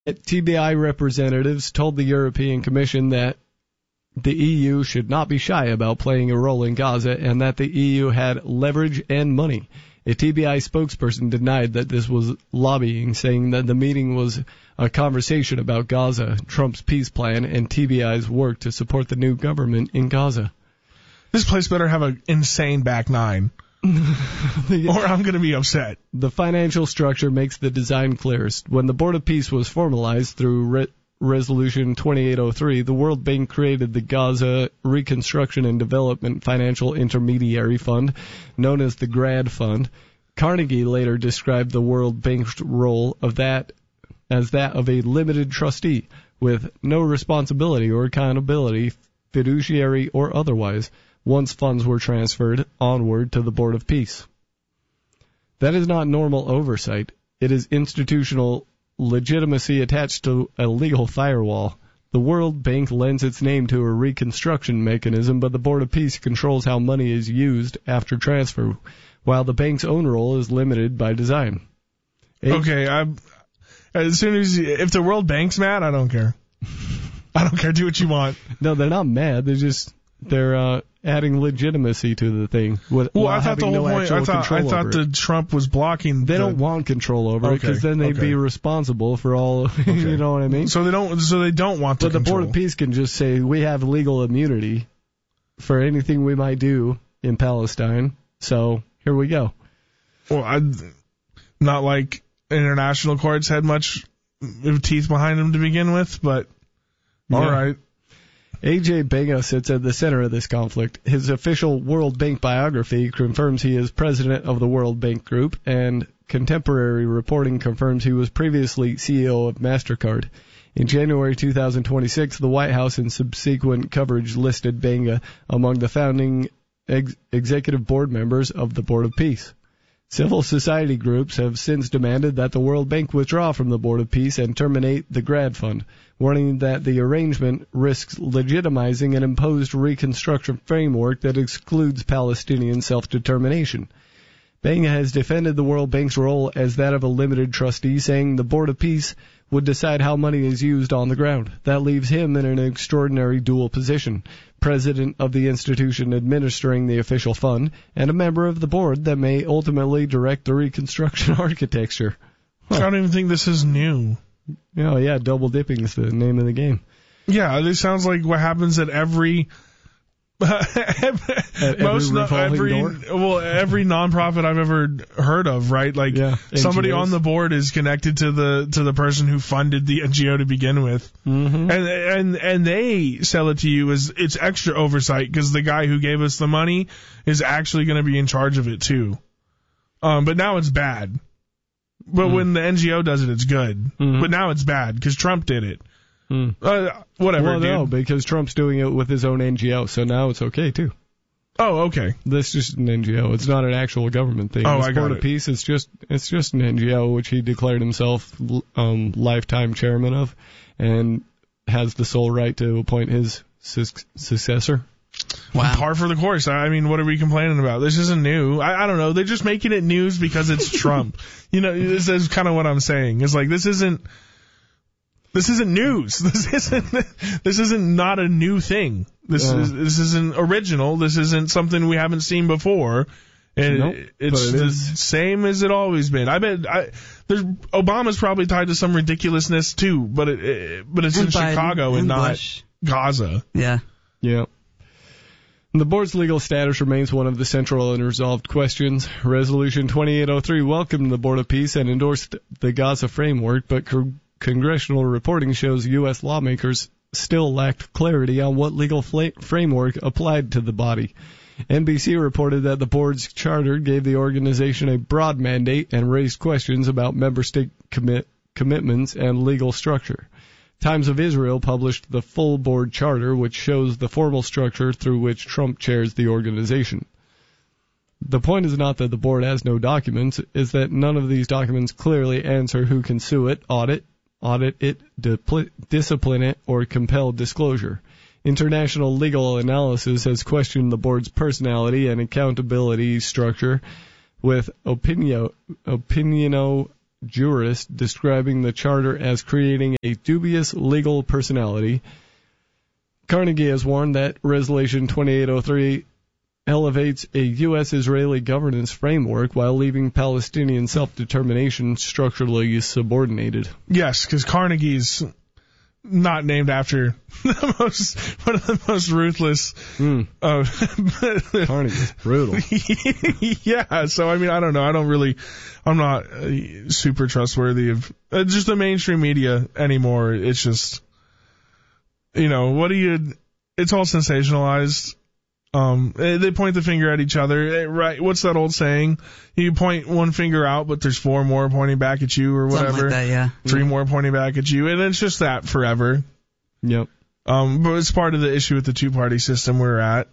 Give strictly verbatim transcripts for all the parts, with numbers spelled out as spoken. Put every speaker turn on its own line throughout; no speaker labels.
T B I representatives told the European Commission that the E U should not be shy about playing a role in Gaza and that the E U had leverage and money. A T B I spokesperson denied that this was lobbying, saying that the meeting was a conversation about Gaza, Trump's peace plan, and T B I's work to support the new government in Gaza.
This place better have an insane back nine, or I'm going to be upset.
The financial structure makes the design clearest. When the Board of Peace was formalized through Re- Resolution twenty-eight oh three, the World Bank created the Gaza Reconstruction and Development Financial Intermediary Fund, known as the GRAD Fund. Carnegie later described the World Bank's role of that as that of a limited trustee, with no responsibility or accountability, fiduciary or otherwise, once funds were transferred onward to the Board of Peace. That is not normal oversight. It is institutional legitimacy attached to a legal firewall. The World Bank lends its name to a reconstruction mechanism, but the Board of Peace controls how money is used after transfer, while the bank's own role is limited by design. Eight,
okay, I'm, as soon as if the World Bank's mad, I don't care. I don't care. Do what you want.
No, they're not mad. They're just they're uh, adding legitimacy to the thing. With,
well, I thought the whole
no
point. I thought I thought that Trump was blocking.
They
the,
don't want control over okay, it because then they'd okay. be responsible for all. Okay. You know what I mean?
So they don't. So they don't want to.
But the
control.
Board of Peace can just say we have legal immunity for anything we might do in Palestine. So here we go.
Well, I not like international courts had much teeth behind them to begin with, but yeah. All right.
A J Benga sits at the center of this conflict. His official World Bank biography confirms he is president of the World Bank Group, and contemporary reporting confirms he was previously C E O of MasterCard. In January two thousand twenty-six, the White House and subsequent coverage listed Benga among the founding ex- executive board members of the Board of Peace. Civil society groups have since demanded that the World Bank withdraw from the Board of Peace and terminate the GRAD Fund, warning that the arrangement risks legitimizing an imposed reconstruction framework that excludes Palestinian self-determination. Benga has defended the World Bank's role as that of a limited trustee, saying the Board of Peace would decide how money is used on the ground. That leaves him in an extraordinary dual position, president of the institution administering the official fund, and a member of the board that may ultimately direct the reconstruction architecture.
Huh. I don't even think this is new.
Oh, yeah, double dipping is the name of the game.
Yeah, this sounds like what happens at every...
At
most
every,
every
door?
well every nonprofit I've ever heard of, right? Like
yeah,
somebody
N G Os.
on the board is connected to the to the person who funded the N G O to begin with,
mm-hmm.
and and and they sell it to you as it's extra oversight because the guy who gave us the money is actually going to be in charge of it too. Um, but now it's bad. But mm. when the N G O does it, it's good.
Mm-hmm.
But now it's bad because Trump did it.
Mm.
Uh, whatever,
well,
dude.
no, because Trump's doing it with his own N G O, so now it's okay, too.
Oh, okay.
This is just an N G O. It's not an actual government thing.
Oh,
this
I got
Board
it.
of Peace, it's just, it's just an N G O, which he declared himself um, lifetime chairman of, and has the sole right to appoint his su- successor.
Wow. Par for the course. I mean, what are we complaining about? This isn't new. I, I don't know. They're just making it news because it's Trump. You know, this is kind of what I'm saying. It's like, this isn't... This isn't news. This isn't. This isn't not a new thing. This
uh,
is. This isn't original. This isn't something we haven't seen before. And
nope,
it's
it
the
is.
same as it always been. I bet. I, there's Obama's probably tied to some ridiculousness too, but it. it but it's
and
in
Biden,
Chicago and,
and
not
Bush.
Gaza.
Yeah.
Yeah. The board's legal status remains one of the central unresolved questions. Resolution twenty-eight oh three welcomed the Board of Peace and endorsed the Gaza framework, but co- congressional reporting shows U S lawmakers still lacked clarity on what legal fla- framework applied to the body. N B C reported that the board's charter gave the organization a broad mandate and raised questions about member state commit- commitments and legal structure. Times of Israel published the full board charter, which shows the formal structure through which Trump chairs the organization. The point is not that the board has no documents, is that none of these documents clearly answer who can sue it, audit, audit it, dipl- discipline it, or compel disclosure. International legal analysis has questioned the board's personality and accountability structure, with Opinio, Opiniono jurist, describing the charter as creating a dubious legal personality. Carnegie has warned that Resolution twenty-eight oh three elevates a U S-Israeli governance framework while leaving Palestinian self-determination structurally subordinated.
Yes, because Carnegie's not named after the most one of the most ruthless.
Mm.
Uh,
Carnegie's brutal.
Yeah, so I mean, I don't know. I don't really, I'm not uh, super trustworthy of uh, just the mainstream media anymore. It's just, you know, what do you? It's all sensationalized. Um, they point the finger at each other, right? What's that old saying? You point one finger out, but there's four more pointing back at you, or whatever.
Something like that, yeah.
Three more pointing back at you, and it's just that forever.
Yep.
Um, but it's part of the issue with the two-party system we're at.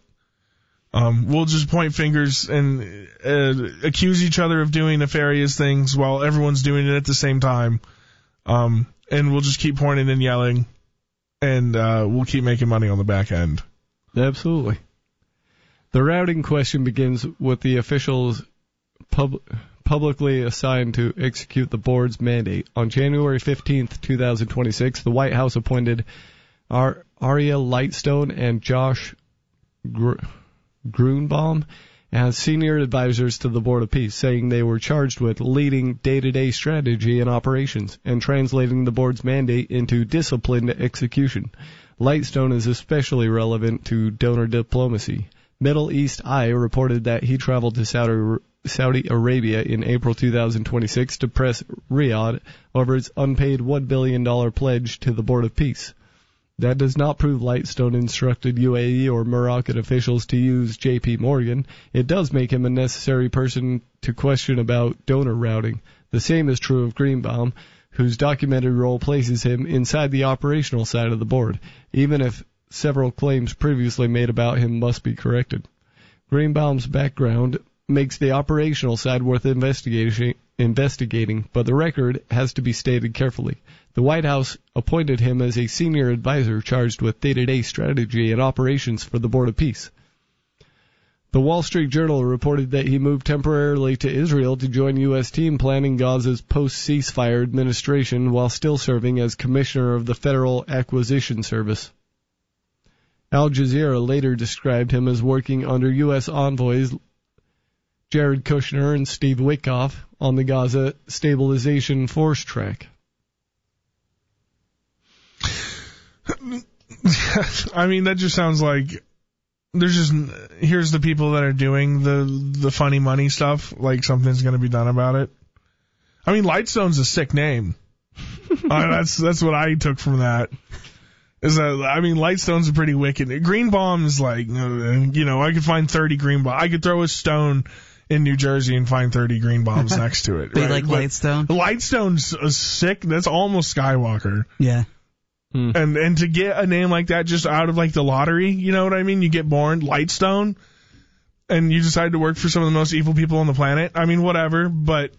Um, we'll just point fingers and uh, accuse each other of doing nefarious things while everyone's doing it at the same time. Um, and we'll just keep pointing and yelling, and uh, we'll keep making money on the back end.
Absolutely. The routing question begins with the officials pub- publicly assigned to execute the board's mandate. On January fifteenth, twenty twenty-six, the White House appointed Ar- Ariel Lightstone and Josh Gr- Grunbaum as senior advisors to the Board of Peace, saying they were charged with leading day-to-day strategy and operations and translating the board's mandate into disciplined execution. Lightstone is especially relevant to donor diplomacy. Middle East Eye reported that he traveled to Saudi, Saudi Arabia in April twenty twenty-six to press Riyadh over its unpaid one billion dollars pledge to the Board of Peace. That does not prove Lightstone instructed U A E or Moroccan officials to use J P Morgan. It does make him a necessary person to question about donor routing. The same is true of Greenbaum, whose documented role places him inside the operational side of the board, even if several claims previously made about him must be corrected. Greenbaum's background makes the operational side worth investigating, investigating, but the record has to be stated carefully. The White House appointed him as a senior advisor charged with day-to-day strategy and operations for the Board of Peace. The Wall Street Journal reported that he moved temporarily to Israel to join U S team planning Gaza's post-ceasefire administration while still serving as commissioner of the Federal Acquisition Service. Al Jazeera later described him as working under U S envoys Jared Kushner and Steve Witkoff on the Gaza stabilization force track.
I mean, that just sounds like there's just, here's the people that are doing the the funny money stuff, like something's going to be done about it. I mean, Lightstone's a sick name. uh, that's that's what I took from that. Is that, I mean, Lightstone's a pretty wicked. Greenbaum is like, you know, I could find thirty green bombs. I could throw a stone in New Jersey and find thirty green bombs next to it.
They
right?
like
but
Lightstone?
Lightstone's a sick. That's almost Skywalker.
Yeah.
Hmm.
And and to get a name like that just out of like the lottery, you know what I mean? You get born Lightstone, and you decide to work for some of the most evil people on the planet. I mean, whatever, but.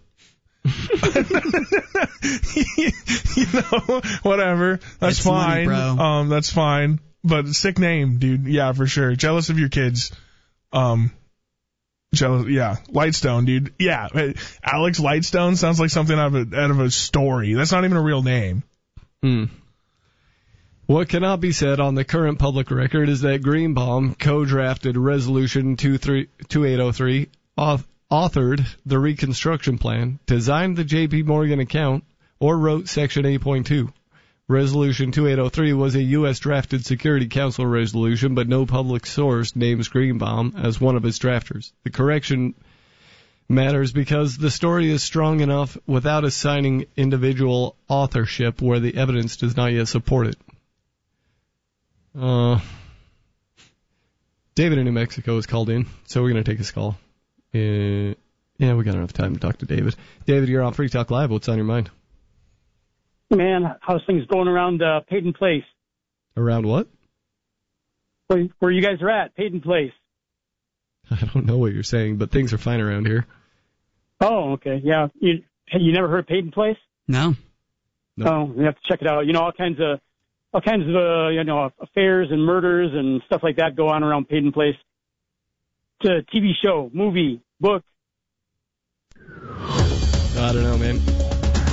You know, whatever. That's
It's
fine.
money, bro.
Um, that's fine. But sick name, dude. Yeah, for sure. Jealous of your kids. Um, jealous. Yeah, Lightstone, dude. Yeah, Alex Lightstone sounds like something out of a, out of a story. That's not even a real name.
Hmm. What cannot be said on the current public record is that Greenbaum co-drafted Resolution twenty-eight oh three, auth- authored the reconstruction plan, designed the J P Morgan account, or wrote Section eight point two. Resolution twenty-eight oh three was a U S drafted Security Council resolution, but no public source names Greenbaum as one of its drafters. The correction matters because the story is strong enough without assigning individual authorship where the evidence does not yet support it. Uh, David in New Mexico is called in, so we're going to take his call. Uh, yeah, we got enough time to talk to David. David, you're on Free Talk Live. What's on your mind?
Man, how's things going around uh, Peyton Place?
Around what?
Where, where you guys are at, Peyton Place.
I don't know what you're saying, but things are fine around here.
Oh, okay. Yeah. You you never heard of Peyton Place?
No.
No.
Oh, you have to check it out. You know, all kinds of all kinds of uh, you know affairs and murders and stuff like that go on around Peyton Place. It's a T V show, movie, book.
I don't know, man.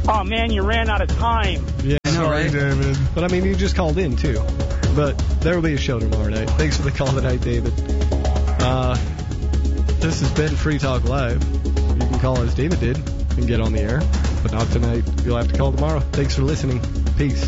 Oh, man, you ran out of time.
Yeah,
I know, Sorry, right? David.
But, I mean, you just called in, too. But there will be a show tomorrow night. Thanks for the call tonight, David. Uh, this has been Free Talk Live. You can call as David did and get on the air. But not tonight. You'll have to call tomorrow. Thanks for listening. Peace.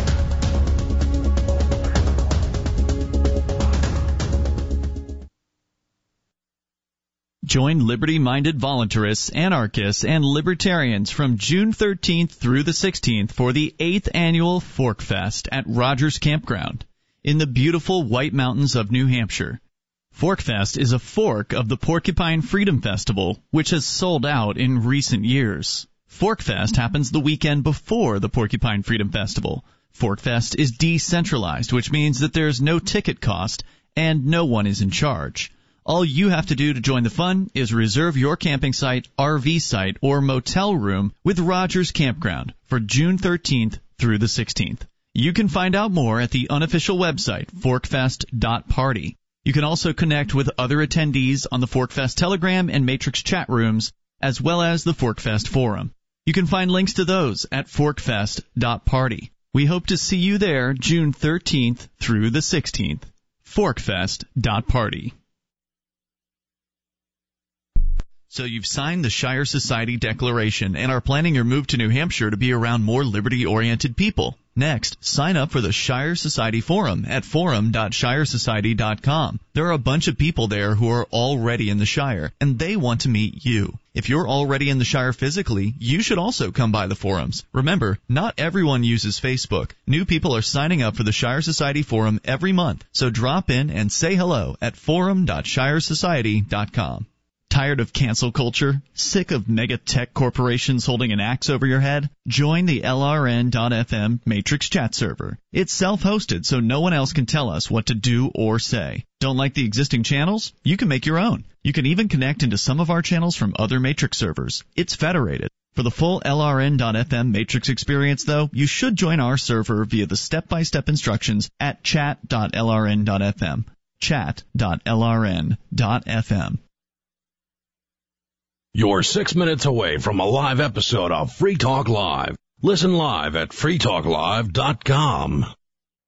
Join liberty-minded voluntarists, anarchists, and libertarians from June thirteenth through the sixteenth for the eighth annual Fork Fest at Rogers Campground in the beautiful White Mountains of New Hampshire. Fork Fest is a fork of the Porcupine Freedom Festival, which has sold out in recent years. Fork Fest happens the weekend before the Porcupine Freedom Festival. Fork Fest is decentralized, which means that there's no ticket cost and no one is in charge. All you have to do to join the fun is reserve your camping site, R V site, or motel room with Rogers Campground for June thirteenth through the sixteenth. You can find out more at the unofficial website, forkfest dot party. You can also connect with other attendees on the Forkfest Telegram and Matrix chat rooms, as well as the Forkfest Forum. You can find links to those at forkfest dot party. We hope to see you there June thirteenth through the sixteenth. forkfest dot party. So you've signed the Shire Society Declaration and are planning your move to New Hampshire to be around more liberty-oriented people. Next, sign up for the Shire Society Forum at forum dot shire society dot com. There are a bunch of people there who are already in the Shire, and they want to meet you. If you're already in the Shire physically, you should also come by the forums. Remember, not everyone uses Facebook. New people are signing up for the Shire Society Forum every month, so drop in and say hello at forum dot shire society dot com. Tired of cancel culture? Sick of mega tech corporations holding an axe over your head? Join the L R N dot F M Matrix chat server. It's self-hosted, so no one else can tell us what to do or say. Don't like the existing channels? You can make your own. You can even connect into some of our channels from other Matrix servers. It's federated. For the full L R N dot F M Matrix experience, though, you should join our server via the step-by-step instructions at chat dot L R N dot F M. chat dot L R N dot F M.
You're six minutes away from a live episode of Free Talk Live. Listen live at free talk live dot com.